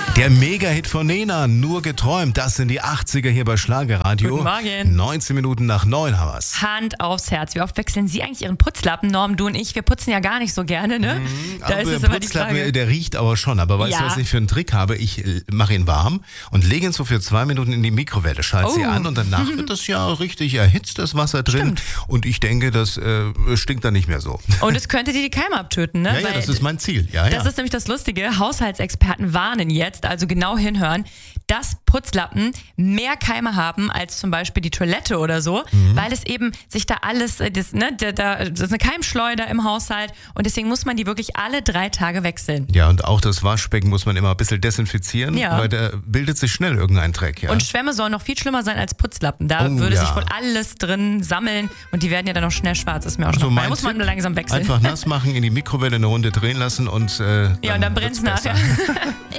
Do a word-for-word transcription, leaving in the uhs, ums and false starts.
Der Mega-Hit von Nena, Nur geträumt, das sind die achtziger hier bei Schlagerradio. Guten Morgen. neunzehn Minuten nach neun haben wir's. Hand aufs Herz. Wie oft wechseln Sie eigentlich Ihren Putzlappen? Norm, du und ich, wir putzen ja gar nicht so gerne, ne? Mhm, Da aber ist es der immer die Putzlappen, Frage. der riecht aber schon. Aber weißt Ja. du, was ich für einen Trick habe? Ich äh, mache ihn warm und lege ihn so für zwei Minuten in die Mikrowelle, schalte sie Oh. an und danach wird das ja richtig erhitzt, das Wasser drin. Stimmt. Und ich denke, das äh, stinkt dann nicht mehr so. Und es könnte dir die Keime abtöten, ne? Ja, ja, Weil das ist mein Ziel. Ja, ja. Das ist nämlich das Lustige. Haushaltsexperten warnen jetzt, also genau hinhören, dass Putzlappen mehr Keime haben als zum Beispiel die Toilette oder so, Mhm. weil es eben sich da alles, äh, das, ne, da, da, das ist eine Keimschleuder im Haushalt und deswegen muss man die wirklich alle drei Tage wechseln. Ja, und auch das Waschbecken muss man immer ein bisschen desinfizieren, Ja. weil da bildet sich schnell irgendein Dreck. Ja. Und Schwämme sollen noch viel schlimmer sein als Putzlappen. Da Oh, würde ja. sich wohl alles drin sammeln und die werden ja dann noch schnell schwarz. Ist mir auch schon Also noch, da mein muss man Tipp, langsam wechseln. Einfach nass machen, in die Mikrowelle eine Runde drehen lassen und äh, Ja, und dann brennt's wird's nachher. besser.